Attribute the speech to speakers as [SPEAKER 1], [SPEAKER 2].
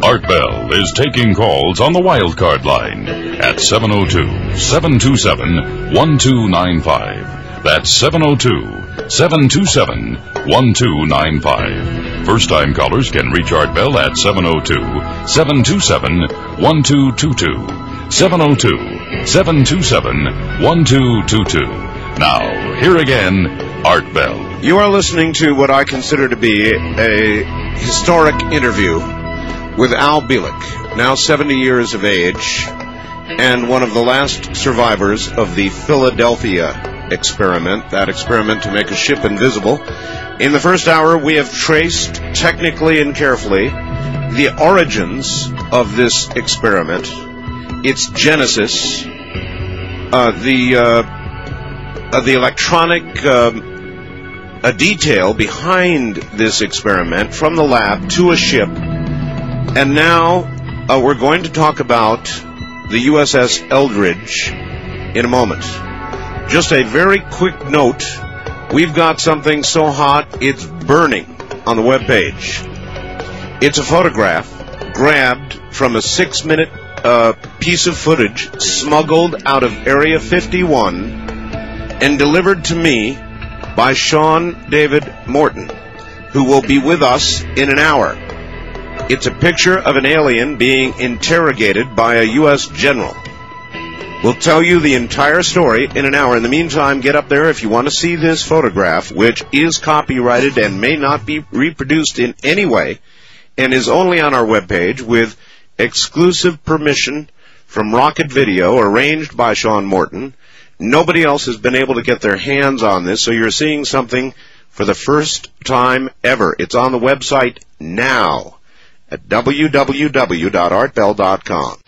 [SPEAKER 1] Art Bell is taking calls on the wildcard line at 702-727-1295. That's 702-727-1295. First-time callers can reach Art Bell at 702-727-1222. 702-727-1222. Now, here again, Art Bell.
[SPEAKER 2] You are listening to what I consider to be a historic interview with Al Bielek, now 70 years of age, and one of the last survivors of the Philadelphia experiment, that experiment to make a ship invisible. In the first hour, we have traced, technically and carefully, the origins of this experiment, its genesis, the electronic detail behind this experiment from the lab to a ship. And now we're going to talk about the USS Eldridge in a moment. Just a very quick note, we've got something so hot it's burning on the webpage. It's a photograph grabbed from a 6-minute piece of footage smuggled out of Area 51 and delivered to me by Sean David Morton, who will be with us in an hour. It's a picture of an alien being interrogated by a U.S. general. We'll tell you the entire story in an hour. In the meantime, get up there if you want to see this photograph, which is copyrighted and may not be reproduced in any way, and is only on our webpage with exclusive permission from Rocket Video, arranged by Sean Morton. Nobody else has been able to get their hands on this, so you're seeing something for the first time ever. It's on the website now at www.artbell.com.